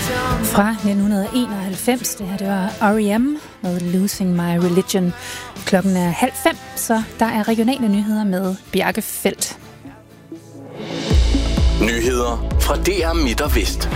Fra 1991, det her det var R.E.M. med Losing My Religion. Klokken er 4:30, så der er regionale nyheder med Bjarke Feldt. Nyheder fra DR Midt og Vest.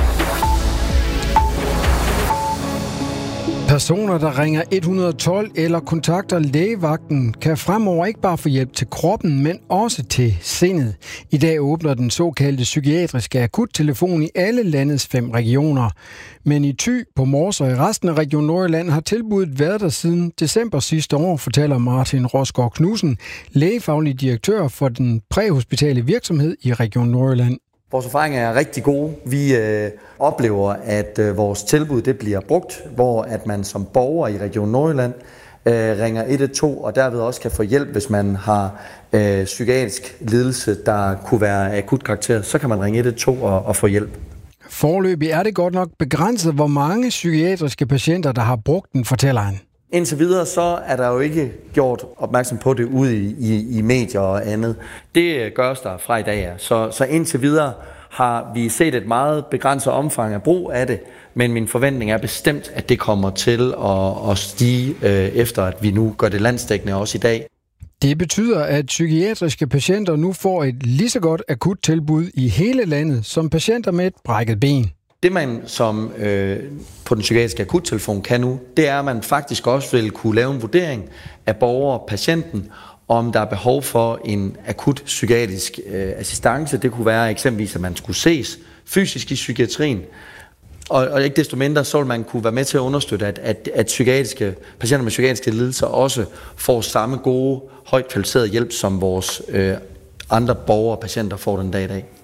Personer, der ringer 112 eller kontakter lægevagten, kan fremover ikke bare få hjælp til kroppen, men også til sindet. I dag åbner den såkaldte psykiatriske akuttelefon i alle landets 5 regioner. Men i Thy, på Mors og i resten af Region Nordjylland har tilbuddet været der siden december sidste år, fortæller Martin Rosgaard Knudsen, lægefaglig direktør for den præhospitale virksomhed i Region Nordjylland. Vores erfaringer er rigtig gode. Vi oplever, at vores tilbud det bliver brugt, hvor at man som borger i Region Nordjylland ringer 112 og derved også kan få hjælp, hvis man har psykiatrisk lidelse, der kunne være akut karakter. Så kan man ringe 112 og få hjælp. Foreløbig er det godt nok begrænset, hvor mange psykiatriske patienter, der har brugt den, fortæller han. Indtil videre så er der jo ikke gjort opmærksom på det ude i medier og andet. Det gøres der fra i dag. Så indtil videre har vi set et meget begrænset omfang af brug af det, men min forventning er bestemt, at det kommer til at stige efter, at vi nu gør det landsdækkende også i dag. Det betyder, at psykiatriske patienter nu får et lige så godt akuttilbud i hele landet som patienter med et brækket ben. Det man som på den psykiatriske akuttelefon kan nu, det er, at man faktisk også vil kunne lave en vurdering af borgere og patienten, om der er behov for en akut psykiatrisk assistance. Det kunne være eksempelvis, at man skulle ses fysisk i psykiatrien. Og ikke desto mindre, så vil man kunne være med til at understøtte, at psykiatriske patienter med psykiatriske lidelser også får samme gode, højt kvalificerede hjælp, som vores andre borgere og patienter får den dag i dag.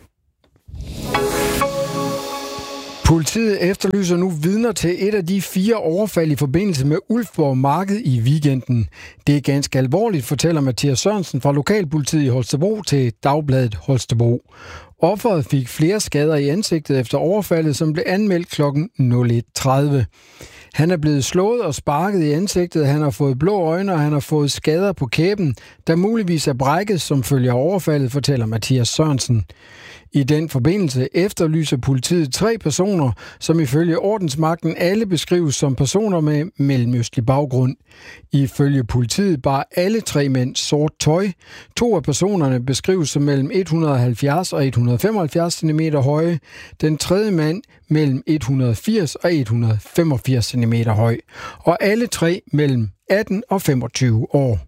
Politiet efterlyser nu vidner til et af de 4 overfald i forbindelse med Ulfborg Marked i weekenden. Det er ganske alvorligt, fortæller Mathias Sørensen fra Lokalpolitiet i Holstebro til Dagbladet Holstebro. Offeret fik flere skader i ansigtet efter overfaldet, som blev anmeldt kl. 01:30. Han er blevet slået og sparket i ansigtet, han har fået blå øjne, og han har fået skader på kæben, der muligvis er brækket som følge af overfaldet, fortæller Mathias Sørensen. I den forbindelse efterlyser politiet 3 personer, som ifølge ordensmagten alle beskrives som personer med mellemøstlig baggrund. Ifølge politiet bar alle 3 mænd sort tøj. 2 af personerne beskrives som mellem 170 og 175 cm høje. Den tredje mand mellem 180 og 185 cm høj. Og alle 3 mellem 18 og 25 år.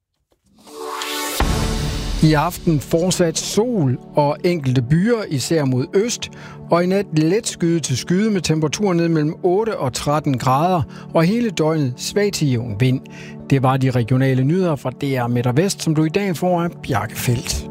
I aften fortsat sol og enkelte byer, især mod øst, og i nat let skyde til skyde med temperaturer ned mellem 8 og 13 grader, og hele døgnet svag til jævn vind. Det var de regionale nyheder fra DR Midt og Vest, som du i dag får af Bjarke Feldt.